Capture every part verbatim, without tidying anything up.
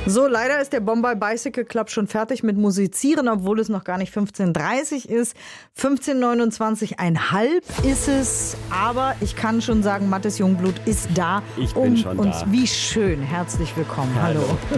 So, leider ist der Bombay Bicycle Club schon fertig mit Musizieren, obwohl es noch gar nicht fünfzehn Uhr dreißig ist. fünfzehn Uhr neunundzwanzig Komma fünf ist es. Aber ich kann schon sagen, Mathis Jungblut ist da. Ich bin um schon uns, da. Wie schön. Herzlich willkommen. Hallo. Hallo.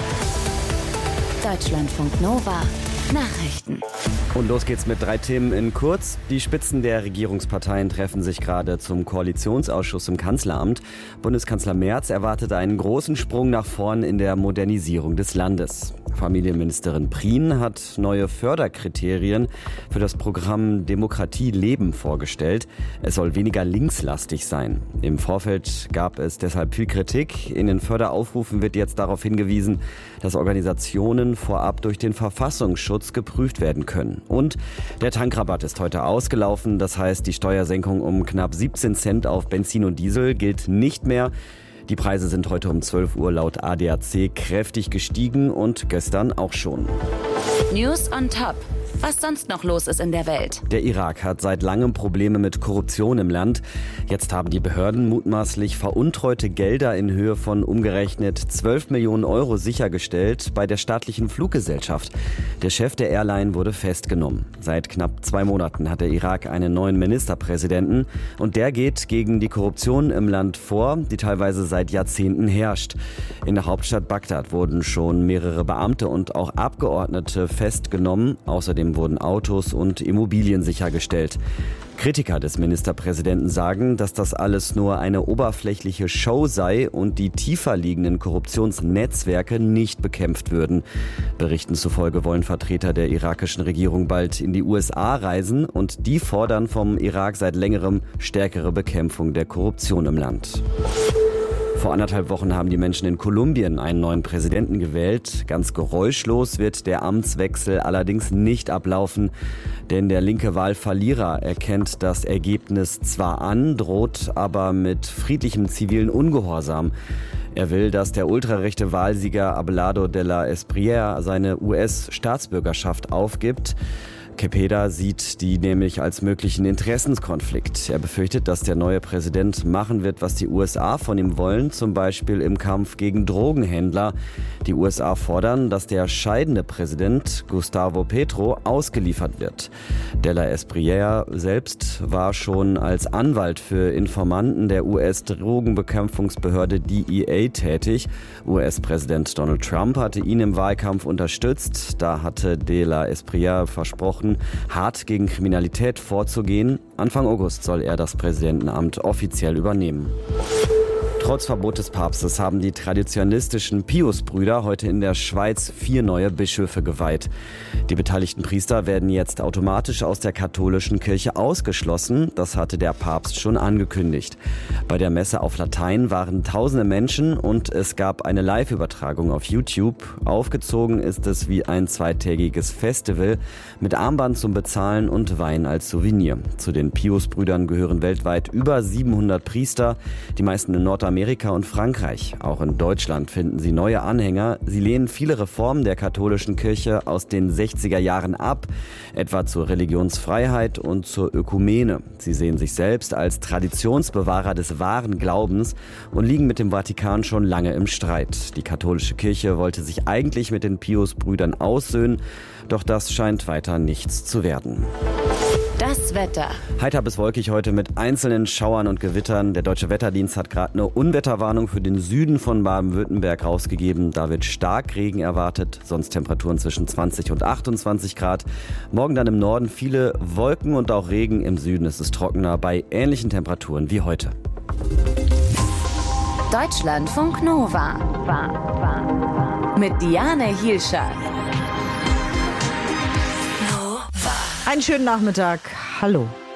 Deutschlandfunk Nova. Nachrichten. Und los geht's mit drei Themen in kurz. Die Spitzen der Regierungsparteien treffen sich gerade zum Koalitionsausschuss im Kanzleramt. Bundeskanzler Merz erwartet einen großen Sprung nach vorn in der Modernisierung des Landes. Familienministerin Prien hat neue Förderkriterien für das Programm Demokratie leben vorgestellt. Es soll weniger linkslastig sein. Im Vorfeld gab es deshalb viel Kritik. In den Förderaufrufen wird jetzt darauf hingewiesen, dass Organisationen vorab durch den Verfassungsschutz geprüft werden können. Und der Tankrabatt ist heute ausgelaufen. Das heißt, die Steuersenkung um knapp siebzehn Cent auf Benzin und Diesel gilt nicht mehr. Die Preise sind heute um zwölf Uhr laut A D A C kräftig gestiegen und gestern auch schon. News on Top. Was sonst noch los ist in der Welt. Der Irak hat seit langem Probleme mit Korruption im Land. Jetzt haben die Behörden mutmaßlich veruntreute Gelder in Höhe von umgerechnet zwölf Millionen Euro sichergestellt bei der staatlichen Fluggesellschaft. Der Chef der Airline wurde festgenommen. Seit knapp zwei Monaten hat der Irak einen neuen Ministerpräsidenten und der geht gegen die Korruption im Land vor, die teilweise seit Jahrzehnten herrscht. In der Hauptstadt Bagdad wurden schon mehrere Beamte und auch Abgeordnete festgenommen. Außerdem wurden Autos und Immobilien sichergestellt. Kritiker des Ministerpräsidenten sagen, dass das alles nur eine oberflächliche Show sei und die tiefer liegenden Korruptionsnetzwerke nicht bekämpft würden. Berichten zufolge wollen Vertreter der irakischen Regierung bald in die U S A reisen und die fordern vom Irak seit längerem stärkere Bekämpfung der Korruption im Land. Vor anderthalb Wochen haben die Menschen in Kolumbien einen neuen Präsidenten gewählt. Ganz geräuschlos wird der Amtswechsel allerdings nicht ablaufen, denn der linke Wahlverlierer erkennt das Ergebnis zwar an, droht aber mit friedlichem zivilen Ungehorsam. Er will, dass der ultrarechte Wahlsieger Abelardo de la Espriella seine U S-Staatsbürgerschaft aufgibt. Cepeda sieht die nämlich als möglichen Interessenskonflikt. Er befürchtet, dass der neue Präsident machen wird, was die U S A von ihm wollen, zum Beispiel im Kampf gegen Drogenhändler. Die U S A fordern, dass der scheidende Präsident Gustavo Petro ausgeliefert wird. De la Espriella selbst war schon als Anwalt für Informanten der U S-Drogenbekämpfungsbehörde D E A tätig. U S-Präsident Donald Trump hatte ihn im Wahlkampf unterstützt. Da hatte De la Espriella versprochen, hart gegen Kriminalität vorzugehen. Anfang August soll er das Präsidentenamt offiziell übernehmen. Trotz Verbot des Papstes haben die traditionalistischen Pius-Brüder heute in der Schweiz vier neue Bischöfe geweiht. Die beteiligten Priester werden jetzt automatisch aus der katholischen Kirche ausgeschlossen. Das hatte der Papst schon angekündigt. Bei der Messe auf Latein waren tausende Menschen und es gab eine Live-Übertragung auf YouTube. Aufgezogen ist es wie ein zweitägiges Festival mit Armband zum Bezahlen und Wein als Souvenir. Zu den Pius-Brüdern gehören weltweit über siebenhundert Priester, die meisten in Nordamerika Amerika und Frankreich. Auch in Deutschland finden sie neue Anhänger. Sie lehnen viele Reformen der katholischen Kirche aus den sechziger Jahren ab, etwa zur Religionsfreiheit und zur Ökumene. Sie sehen sich selbst als Traditionsbewahrer des wahren Glaubens und liegen mit dem Vatikan schon lange im Streit. Die katholische Kirche wollte sich eigentlich mit den Pius-Brüdern aussöhnen, doch das scheint weiter nichts zu werden. Das Wetter. Heiter bis wolkig heute mit einzelnen Schauern und Gewittern. Der Deutsche Wetterdienst hat gerade eine Unwetterwarnung für den Süden von Baden-Württemberg rausgegeben. Da wird Starkregen erwartet, sonst Temperaturen zwischen zwanzig und achtundzwanzig Grad. Morgen dann im Norden viele Wolken und auch Regen. Im Süden ist es trockener bei ähnlichen Temperaturen wie heute. Deutschlandfunk Nova. Mit Diane Hielscher. Einen schönen Nachmittag. Hallo.